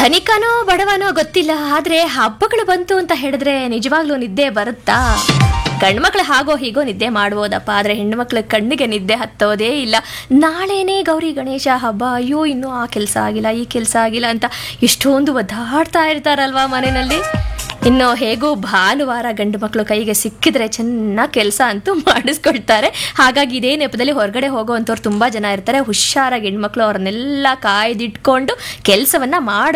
ಧನಿಕನೋ ಬಡವನೋ ಗೊತ್ತಿಲ್ಲ, ಆದ್ರೆ ಹಬ್ಬಗಳು ಬಂತು ಅಂತ ಹೇಳಿದ್ರೆ ನಿಜವಾಗ್ಲೂ ನಿದ್ದೆ ಬರುತ್ತಾ? ಗಂಡ್ಮಕ್ಳು ಹಾಗೋ ಹೀಗೋ ನಿದ್ದೆ ಮಾಡ್ಬೋದಪ್ಪ, ಆದ್ರೆ ಹೆಣ್ಮಕ್ಳ ಕಣ್ಣಿಗೆ ನಿದ್ದೆ ಹತ್ತೋದೇ ಇಲ್ಲ. ನಾಳೆನೇ ಗೌರಿ ಗಣೇಶ ಹಬ್ಬ, ಅಯ್ಯೋ ಇನ್ನೂ ಆ ಕೆಲಸ ಆಗಿಲ್ಲ ಈ ಕೆಲಸ ಆಗಿಲ್ಲ ಅಂತ ಎಷ್ಟೊಂದು ಒದ್ದಾಡ್ತಾ ಇರ್ತಾರಲ್ವಾ ಮನೆಯಲ್ಲಿ. ಇನ್ನು ಹೇಗೂ ಭಾನುವಾರ ಗಂಡು ಮಕ್ಕಳು ಕೈಗೆ ಸಿಕ್ಕಿದ್ರೆ ಚೆನ್ನಾಗಿ ಕೆಲಸ ಅಂತೂ ಮಾಡಿಸ್ಕೊಳ್ತಾರೆ. ಹಾಗಾಗಿ ಇದೇ ನೆಪದಲ್ಲಿ ಹೊರಗಡೆ ಹೋಗೋವಂಥವ್ರು ತುಂಬ ಜನ ಇರ್ತಾರೆ. ಹುಷಾರಾಗಿ ಹೆಣ್ಮಕ್ಳು ಅವ್ರನ್ನೆಲ್ಲ ಕಾಯ್ದಿಟ್ಕೊಂಡು ಕೆಲಸವನ್ನ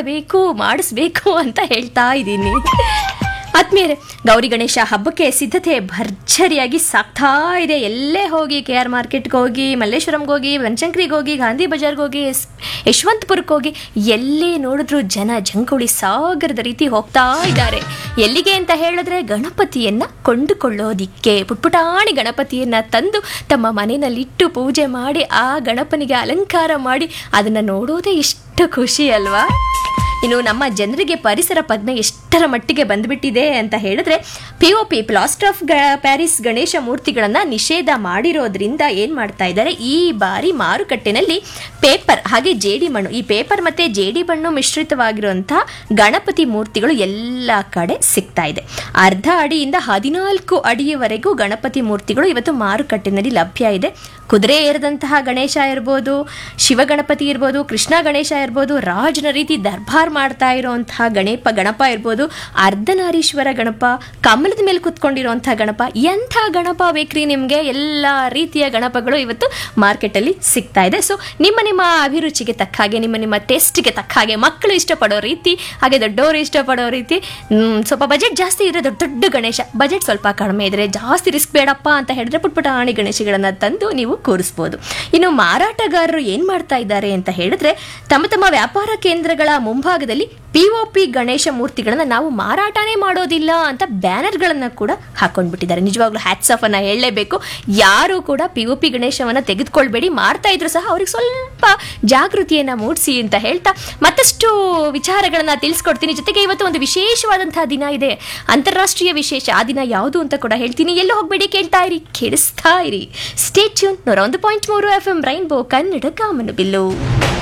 ಮಾಡಿಸ್ಬೇಕು ಅಂತ ಹೇಳ್ತಾ ಇದ್ದೀನಿ. ಆತ್ಮೀಯರೇ, ಗೌರಿ ಗಣೇಶ ಹಬ್ಬಕ್ಕೆ ಸಿದ್ಧತೆ ಭರ್ಜರಿಯಾಗಿ ಸಾಗ್ತಾ ಇದೆ. ಎಲ್ಲೇ ಹೋಗಿ KR ಮಾರ್ಕೆಟ್ಗೆ ಹೋಗಿ, ಮಲ್ಲೇಶ್ವರಂಗೆ ಹೋಗಿ, ಬನಶಂಕರಿಗೆ ಹೋಗಿ, ಗಾಂಧಿ ಬಜಾರ್ಗೆ ಹೋಗಿ, ಯಶವಂತಪುರಕ್ಕೆ ಹೋಗಿ, ಎಲ್ಲೇ ನೋಡಿದ್ರು ಜನ ಜಂಗುಳಿ ಸಾಗರದ ರೀತಿ ಹೋಗ್ತಾ ಇದ್ದಾರೆ. ಎಲ್ಲಿಗೆ ಅಂತ ಹೇಳಿದ್ರೆ ಗಣಪತಿಯನ್ನ ಕೊಂಡುಕೊಳ್ಳೋದಿಕ್ಕೆ. ಪುಟ್ಪುಟಾಣಿ ಗಣಪತಿಯನ್ನ ತಂದು ತಮ್ಮ ಮನೆಯಲ್ಲಿಟ್ಟು ಪೂಜೆ ಮಾಡಿ ಆ ಗಣಪನಿಗೆ ಅಲಂಕಾರ ಮಾಡಿ ಅದನ್ನ ನೋಡೋದೇ ಎಷ್ಟು ಖುಷಿ ಅಲ್ವಾ. ಇನ್ನು ನಮ್ಮ ಜನರಿಗೆ ಪರಿಸರ ಪ್ರಜ್ಞೆ ಎಷ್ಟರ ಮಟ್ಟಿಗೆ ಬಂದ್ಬಿಟ್ಟಿದೆ ಅಂತ ಹೇಳಿದ್ರೆ, POP plaster of Paris Ganesha ಮೂರ್ತಿಗಳನ್ನ ನಿಷೇಧ ಮಾಡಿರೋದ್ರಿಂದ ಏನ್ ಮಾಡ್ತಾ ಇದ್ದಾರೆ, ಈ ಬಾರಿ ಮಾರುಕಟ್ಟೆನಲ್ಲಿ ಪೇಪರ್ ಹಾಗೆ ಜೇಡಿ ಮಣ್ಣು, ಈ ಪೇಪರ್ ಮತ್ತೆ ಜೇಡಿ ಮಣ್ಣು ಮಿಶ್ರಿತವಾಗಿರುವಂತಹ ಗಣಪತಿ ಮೂರ್ತಿಗಳು ಎಲ್ಲ ಕಡೆ ಸಿಗ್ತಾ ಇದೆ. ಅರ್ಧ ಅಡಿಯಿಂದ 14 ಅಡಿಯವರೆಗೂ ಗಣಪತಿ ಮೂರ್ತಿಗಳು ಇವತ್ತು ಮಾರುಕಟ್ಟೆನಲ್ಲಿ ಲಭ್ಯ ಇದೆ. ಕುದುರೆ ಏರಿದಂತಹ ಗಣೇಶ ಇರ್ಬೋದು, ಶಿವಗಣಪತಿ ಇರ್ಬೋದು, ಕೃಷ್ಣ ಗಣೇಶ ಇರ್ಬೋದು, ರಾಜನ ರೀತಿ ದರ್ಬಾರ್ ಮಾಡ್ತಾ ಇರುವಂತಹ ಗಣಪ ಇರ್ಬೋದು, ಅರ್ಧನಾರೀಶ್ವರ ಗಣಪ, ಕಮಲದ ಮೇಲೆ ಕುತ್ಕೊಂಡಿರುವಂತಹ ಗಣಪ, ಎಂಥ ಗಣಪ ಬೇಕ್ರಿ ನಿಮಗೆ, ಎಲ್ಲ ರೀತಿಯ ಗಣಪಗಳು ಇವತ್ತು ಮಾರ್ಕೆಟ್ ಅಲ್ಲಿ ಸಿಗ್ತಾ ಇದೆ. ಸೊ ನಿಮ್ಮ ಅಭಿರುಚಿಗೆ ತಕ್ಕ ಹಾಗೆ, ನಿಮ್ಮ ಟೇಸ್ಟ್ಗೆ ತಕ್ಕ ಹಾಗೆ, ಮಕ್ಕಳು ಇಷ್ಟಪಡೋ ರೀತಿ ಹಾಗೆ ದೊಡ್ಡವರು ಇಷ್ಟಪಡೋ ರೀತಿ, ಸ್ವಲ್ಪ ಬಜೆಟ್ ಜಾಸ್ತಿ ಇದ್ರೆ ದೊಡ್ಡ ಗಣೇಶ, ಬಜೆಟ್ ಸ್ವಲ್ಪ ಕಡಿಮೆ ಇದ್ರೆ ಜಾಸ್ತಿ ರಿಸ್ಕ್ ಬೇಡಪ್ಪ ಅಂತ ಹೇಳಿದ್ರೆ ಪುಟ್ಪುಟಾಣಿ ಗಣೇಶಗಳನ್ನ ತಂದು ನೀವು ಕೂರಿಸಬಹುದು. ಇನ್ನು ಮಾರಾಟಗಾರರು ಏನ್ ಮಾಡ್ತಾ ಇದ್ದಾರೆ ಅಂತ ಹೇಳಿದ್ರೆ, ತಮ್ಮ ವ್ಯಾಪಾರ ಕೇಂದ್ರಗಳ ಮುಂಭಾಗದಲ್ಲಿ POP ಗಣೇಶ ಮೂರ್ತಿಗಳನ್ನ ನಾವು ಮಾರಾಟನೇ ಮಾಡೋದಿಲ್ಲ ಅಂತ ಬ್ಯಾನರ್ಗಳನ್ನ ಕೂಡ ಹಾಕೊಂಡ್ಬಿಟ್ಟಿದ್ದಾರೆ. ನಿಜವಾಗ್ಲೂ ಹ್ಯಾಟ್ಸ್ ಆಫ್ ಅನ್ನ ಹೇಳಲೇಬೇಕು. ಯಾರು ಕೂಡ POP ಗಣೇಶವನ್ನ ತೆಗೆದುಕೊಳ್ಬೇಡಿ, ಮಾರ್ತಾ ಇದ್ರು ಸಹ ಅವ್ರಿಗೆ ಸ್ವಲ್ಪ ಜಾಗೃತಿಯನ್ನ ಮೂಡಿಸಿ ಅಂತ ಹೇಳ್ತಾ ಮತ್ತಷ್ಟು ವಿಚಾರಗಳನ್ನ ತಿಳಿಸ್ಕೊಡ್ತೀನಿ. ಜೊತೆಗೆ ಇವತ್ತು ಒಂದು ವಿಶೇಷವಾದಂತಹ ದಿನ ಇದೆ, ಅಂತಾರಾಷ್ಟ್ರೀಯ ವಿಶೇಷ. ಆ ದಿನ ಯಾವುದು ಅಂತ ಕೂಡ ಹೇಳ್ತೀನಿ. ಎಲ್ಲೂ ಹೋಗ್ಬೇಡಿ, ಕೇಳ್ತಾ ಇರಿ, ಕೇಳಿಸ್ತಾ ಇರಿ. Stay tune. 101.3 FM rainbow Kannada ಕಾಮನಬಿಲ್ಲು.